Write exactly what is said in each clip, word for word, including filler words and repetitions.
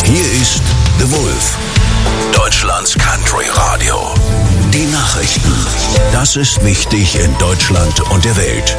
Hier ist The Wolf, Deutschlands Country Radio. Die Nachrichten. Das ist wichtig in Deutschland und der Welt.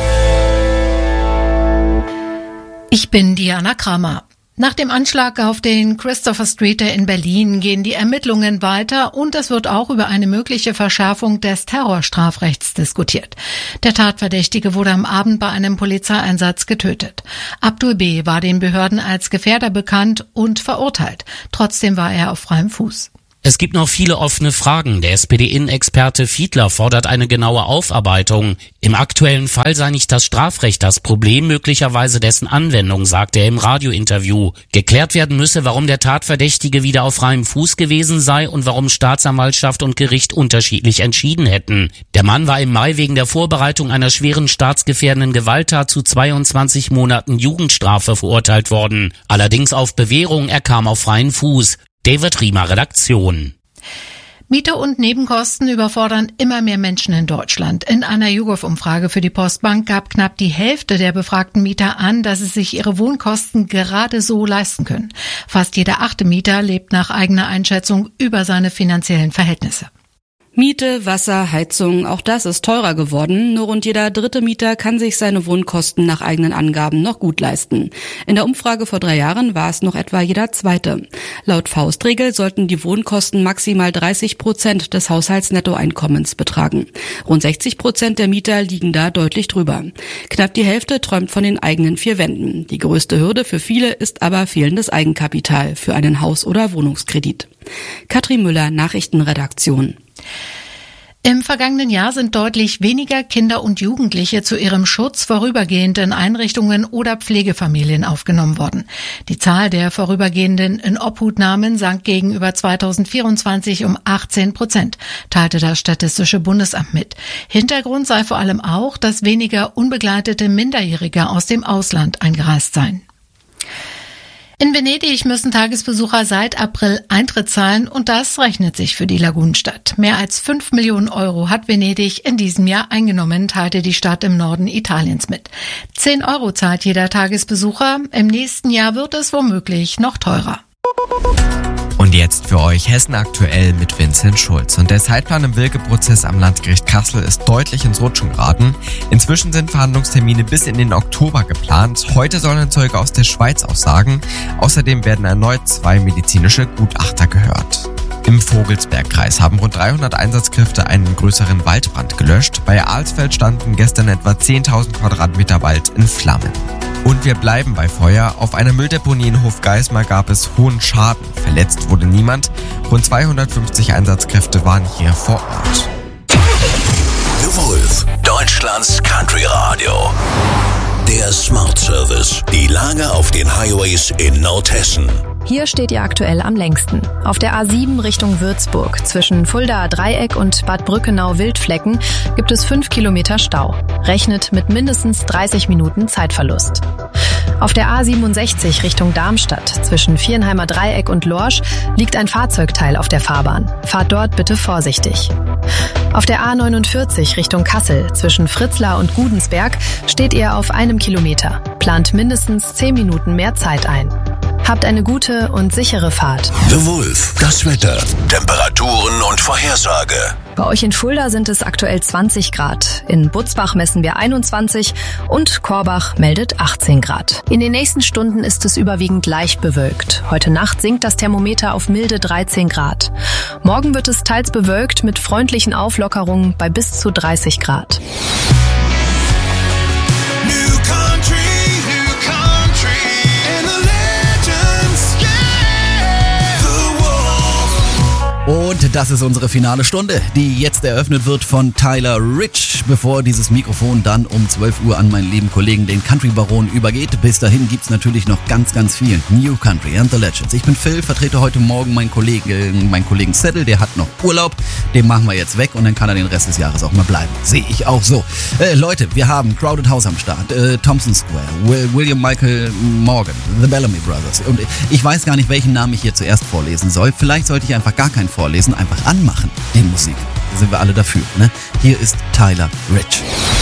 Ich bin Diana Kramer. Nach dem Anschlag auf den Christopher Street in Berlin gehen die Ermittlungen weiter und es wird auch über eine mögliche Verschärfung des Terrorstrafrechts diskutiert. Der Tatverdächtige wurde am Abend bei einem Polizeieinsatz getötet. Abdul B. war den Behörden als Gefährder bekannt und verurteilt. Trotzdem war er auf freiem Fuß. Es gibt noch viele offene Fragen. Der S P D-Innenexperte Fiedler fordert eine genaue Aufarbeitung. Im aktuellen Fall sei nicht das Strafrecht das Problem, möglicherweise dessen Anwendung, sagt er im Radiointerview. Geklärt werden müsse, warum der Tatverdächtige wieder auf freiem Fuß gewesen sei und warum Staatsanwaltschaft und Gericht unterschiedlich entschieden hätten. Der Mann war im Mai wegen der Vorbereitung einer schweren staatsgefährdenden Gewalttat zu zweiundzwanzig Monaten Jugendstrafe verurteilt worden. Allerdings auf Bewährung, er kam auf freien Fuß. David Riemer, Redaktion. Miete und Nebenkosten überfordern immer mehr Menschen in Deutschland. In einer YouGov-Umfrage für die Postbank gab knapp die Hälfte der befragten Mieter an, dass sie sich ihre Wohnkosten gerade so leisten können. Fast jeder achte Mieter lebt nach eigener Einschätzung über seine finanziellen Verhältnisse. Miete, Wasser, Heizung, auch das ist teurer geworden. Nur rund jeder dritte Mieter kann sich seine Wohnkosten nach eigenen Angaben noch gut leisten. In der Umfrage vor drei Jahren war es noch etwa jeder zweite. Laut Faustregel sollten die Wohnkosten maximal dreißig Prozent des Haushaltsnettoeinkommens betragen. Rund sechzig Prozent der Mieter liegen da deutlich drüber. Knapp die Hälfte träumt von den eigenen vier Wänden. Die größte Hürde für viele ist aber fehlendes Eigenkapital für einen Haus- oder Wohnungskredit. Katrin Müller, Nachrichtenredaktion. Im vergangenen Jahr sind deutlich weniger Kinder und Jugendliche zu ihrem Schutz vorübergehend in Einrichtungen oder Pflegefamilien aufgenommen worden. Die Zahl der vorübergehenden Inobhutnahmen sank gegenüber zweitausendvierundzwanzig um achtzehn Prozent, teilte das Statistische Bundesamt mit. Hintergrund sei vor allem auch, dass weniger unbegleitete Minderjährige aus dem Ausland eingereist seien. In Venedig müssen Tagesbesucher seit April Eintritt zahlen und das rechnet sich für die Lagunenstadt. Mehr als fünf Millionen Euro hat Venedig in diesem Jahr eingenommen, teilte die Stadt im Norden Italiens mit. zehn Euro zahlt jeder Tagesbesucher. Im nächsten Jahr wird es womöglich noch teurer. Und jetzt für euch Hessen aktuell mit Vincent Schulz. Und der Zeitplan im Wilke-Prozess am Landgericht Kassel ist deutlich ins Rutschen geraten. Inzwischen sind Verhandlungstermine bis in den Oktober geplant. Heute sollen ein Zeuge aus der Schweiz aussagen. Außerdem werden erneut zwei medizinische Gutachter gehört. Im Vogelsbergkreis haben rund dreihundert Einsatzkräfte einen größeren Waldbrand gelöscht. Bei Alsfeld standen gestern etwa zehntausend Quadratmeter Wald in Flammen. Und wir bleiben bei Feuer. Auf einer Mülldeponie in Hofgeismar gab es hohen Schaden. Verletzt wurde niemand. Rund zweihundertfünfzig Einsatzkräfte waren hier vor Ort. The Wolf, Deutschlands Country Radio. Der Smart Service. Die Lage auf den Highways in Nordhessen. Hier steht ihr aktuell am längsten. Auf der A sieben Richtung Würzburg zwischen Fuldaer Dreieck und Bad Brückenau-Wildflecken gibt es fünf Kilometer Stau. Rechnet mit mindestens dreißig Minuten Zeitverlust. Auf der A siebenundsechzig Richtung Darmstadt zwischen Viernheimer Dreieck und Lorsch liegt ein Fahrzeugteil auf der Fahrbahn. Fahrt dort bitte vorsichtig. Auf der A neunundvierzig Richtung Kassel zwischen Fritzlar und Gudensberg steht ihr auf einem Kilometer. Plant mindestens zehn Minuten mehr Zeit ein. Habt eine gute und sichere Fahrt. The Wolf, das Wetter, Temperaturen und Vorhersage. Bei euch in Fulda sind es aktuell zwanzig Grad. In Butzbach messen wir einundzwanzig und Korbach meldet achtzehn Grad. In den nächsten Stunden ist es überwiegend leicht bewölkt. Heute Nacht sinkt das Thermometer auf milde dreizehn Grad. Morgen wird es teils bewölkt mit freundlichen Auflockerungen bei bis zu dreißig Grad. New country, new country, and the legends, yeah, the Wolf. Und das ist unsere finale Stunde, die jetzt eröffnet wird von Tyler Rich, bevor dieses Mikrofon dann um zwölf Uhr an meinen lieben Kollegen, den Country-Baron, übergeht. Bis dahin gibt's natürlich noch ganz, ganz viel New Country and the Legends. Ich bin Phil, vertrete heute Morgen meinen Kollegen, meinen Kollegen Settle, der hat noch Urlaub. Den machen wir jetzt weg und dann kann er den Rest des Jahres auch mal bleiben. Sehe ich auch so. Äh, Leute, wir haben Crowded House am Start, äh, Thompson Square, Will, William Michael Morgan, The Bellamy Brothers. Und ich weiß gar nicht, welchen Namen ich hier zuerst vorlesen soll. Vielleicht sollte ich einfach gar keinen vorlesen, einfach anmachen, die Musik. Da sind wir alle dafür, ne? Hier ist Tyler Rich.